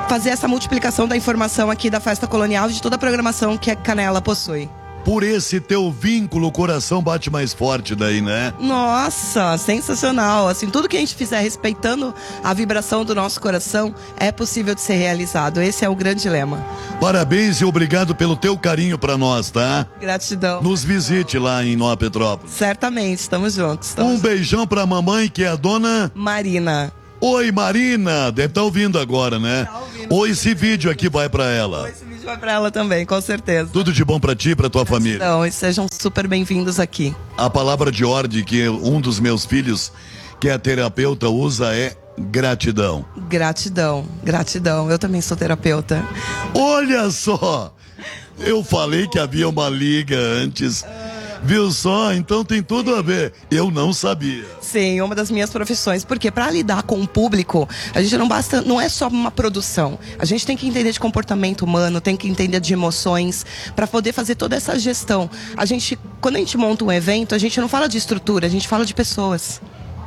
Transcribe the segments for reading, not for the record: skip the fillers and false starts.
fazer essa multiplicação da informação aqui da Festa Colonial e de toda a programação que a Canela possui. Por esse teu vínculo, o coração bate mais forte daí, né? Nossa, sensacional. Assim, tudo que a gente fizer respeitando a vibração do nosso coração é possível de ser realizado. Esse é o grande lema. Parabéns e obrigado pelo teu carinho pra nós, tá? Gratidão. Nos visite lá em Nova Petrópolis. Certamente, estamos juntos. Beijão pra mamãe, que é a dona... Marina. Oi, Marina. Deve estar ouvindo agora, né? Tá ouvindo. Ou esse vídeo aqui vai pra ela. Esse vídeo vai pra ela também, com certeza. Tudo de bom pra ti e pra tua família. Então, e sejam super bem-vindos aqui. A palavra de ordem que um dos meus filhos, que é terapeuta, usa é gratidão. Gratidão, gratidão. Eu também sou terapeuta. Olha só! Eu falei que havia uma liga antes. Viu só? Então tem tudo a ver. Eu não sabia. Sim, uma das minhas profissões. Porque para lidar com o público, a gente não é só uma produção. A gente tem que entender de comportamento humano, tem que entender de emoções, para poder fazer toda essa gestão. Quando a gente monta um evento, a gente não fala de estrutura, a gente fala de pessoas.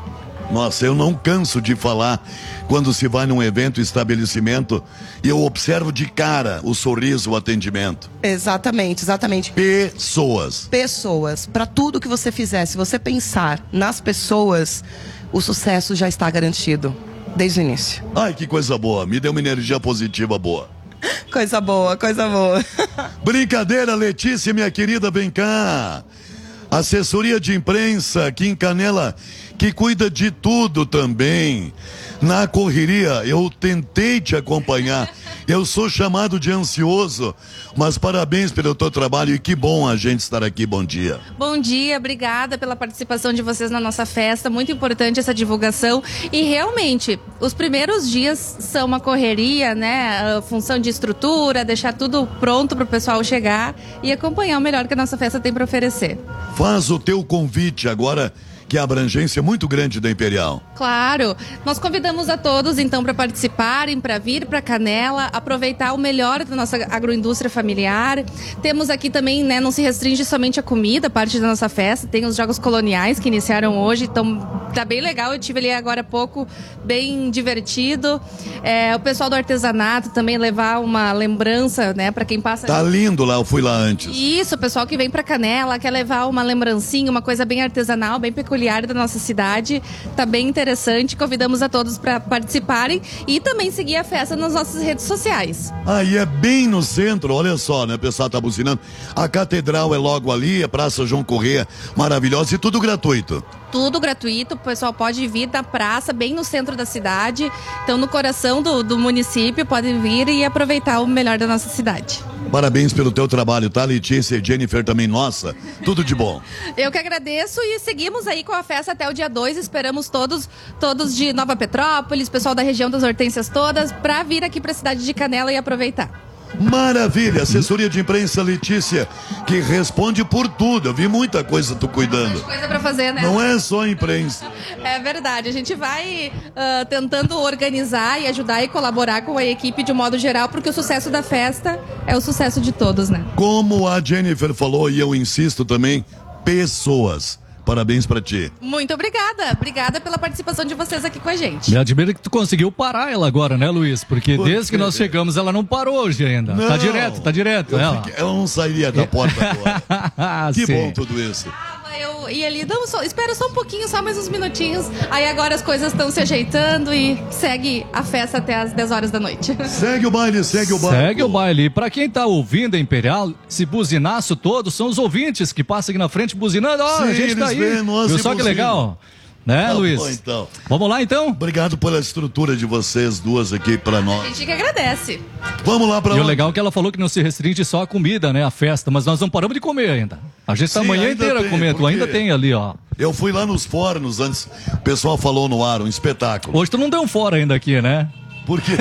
Nossa, eu não canso de falar quando se vai num evento, estabelecimento, e eu observo de cara o sorriso, o atendimento. Exatamente, exatamente. Pessoas. Pessoas. Para tudo que você fizer, se você pensar nas pessoas, o sucesso já está garantido, desde o início. Ai, que coisa boa. Me deu uma energia positiva boa. Coisa boa, coisa boa. Brincadeira, Letícia, minha querida, vem cá. Assessoria de imprensa aqui em Canela, que cuida de tudo também. Na correria, eu tentei te acompanhar. Eu sou chamado de ansioso, mas parabéns pelo teu trabalho e que bom a gente estar aqui. Bom dia. Bom dia, obrigada pela participação de vocês na nossa festa. Muito importante essa divulgação. E realmente, os primeiros dias são uma correria, né? A função de estrutura, deixar tudo pronto para o pessoal chegar e acompanhar o melhor que a nossa festa tem para oferecer. Faz o teu convite agora, que a abrangência é muito grande da Imperial. Claro, nós convidamos a todos então para participarem, para vir para Canela, aproveitar o melhor da nossa agroindústria familiar. Temos aqui também, né, não se restringe somente a comida, parte da nossa festa, tem os jogos coloniais que iniciaram hoje, então tá bem legal, eu tive ali agora há pouco, bem divertido. O pessoal do artesanato também levar uma lembrança, né, para quem passa... Tá lindo lá, eu fui lá antes. Isso, o pessoal que vem para Canela quer levar uma lembrancinha, uma coisa bem artesanal, bem peculiar da nossa cidade, tá bem interessante, convidamos a todos para participarem e também seguir a festa nas nossas redes sociais. Aí é bem no centro, olha só, né, o pessoal tá buzinando, a catedral é logo ali, a Praça João Corrêa, maravilhosa e tudo gratuito. Tudo gratuito, o pessoal pode vir da praça, bem no centro da cidade, então no coração do município, podem vir e aproveitar o melhor da nossa cidade. Parabéns pelo teu trabalho, tá, Letícia e Jennifer também, nossa, tudo de bom. Eu que agradeço e seguimos aí com a festa até o dia 2, esperamos todos de Nova Petrópolis, pessoal da região das Hortênsias todas, para vir aqui para a cidade de Canela e aproveitar. Maravilha, assessoria de imprensa Letícia, que responde por tudo, eu vi muita coisa tu cuidando. Muita coisa pra fazer, né? Não é só imprensa. É verdade, a gente vai tentando organizar e ajudar e colaborar com a equipe de um modo geral, porque o sucesso da festa é o sucesso de todos, né? Como a Jennifer falou, e eu insisto também, pessoas. Parabéns pra ti. Muito obrigada. Obrigada pela participação de vocês aqui com a gente. Me admira que tu conseguiu parar ela agora, né, Luiz? Porque desde que nós chegamos, ela não parou hoje ainda. Não, tá direto. Ela não sairia da porta agora. Que sim. bom tudo isso. Eu ia ali, espera só um pouquinho, só mais uns minutinhos. Aí agora as coisas estão se ajeitando e segue a festa até as 10 horas da noite. Segue o baile, segue o baile. Segue o baile. Pra quem tá ouvindo a Imperial, esse buzinaço todo são os ouvintes que passam aqui na frente buzinando. Ó, a gente tá aí. Viu só que legal? Né, Tá Luiz? bom, então. Vamos lá, então? Obrigado pela estrutura de vocês duas aqui pra nós. A gente que agradece. Vamos lá pra E o onde? legal é que ela falou que não se restringe só a comida, né, a festa, mas nós não paramos de comer ainda. A gente tá a Sim, manhã ainda inteira tem, comendo, porque ainda tem ali, ó. Eu fui lá nos fornos antes, o pessoal falou no ar, um espetáculo. Hoje tu não deu um fora ainda aqui, né? Porque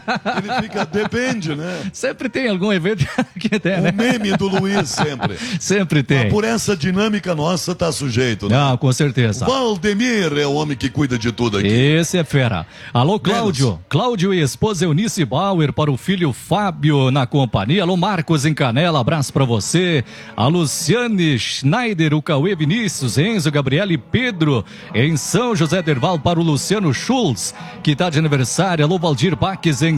ele fica, depende, né? Sempre tem algum evento que tem, né? O meme do Luiz sempre. Sempre tem. Mas por essa dinâmica nossa tá sujeito, né? Não, com certeza. Valdemir é o homem que cuida de tudo aqui. Esse é fera. Alô, Cláudio. Cláudio e esposa Eunice Bauer, para o filho Fábio na companhia. Alô, Marcos em Canela, abraço pra você. A Luciane Schneider, o Cauê Vinícius, Enzo, Gabriele e Pedro. Em São José Derval, para o Luciano Schultz, que tá de aniversário. Alô, Valdir Baques em